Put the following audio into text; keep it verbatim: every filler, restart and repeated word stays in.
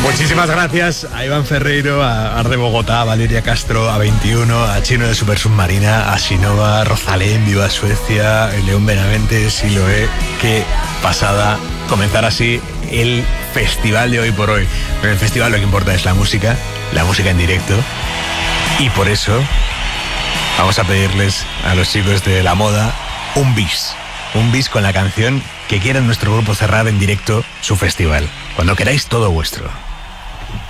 Muchísimas gracias a Iván Ferreiro, a Arde Bogotá, a Valeria Castro, a veintiuno, a Chino de Super Submarina, a Sinova, a Rosalén, Viva Suecia, León Benavente, Siloé. Qué pasada comenzar así el festival de hoy por hoy. Pero el festival lo que importa es la música, la música en directo. Y por eso vamos a pedirles a los chicos de La Moda un bis. Un bis con la canción que quiera nuestro grupo cerrar en directo su festival. Cuando queráis, todo vuestro.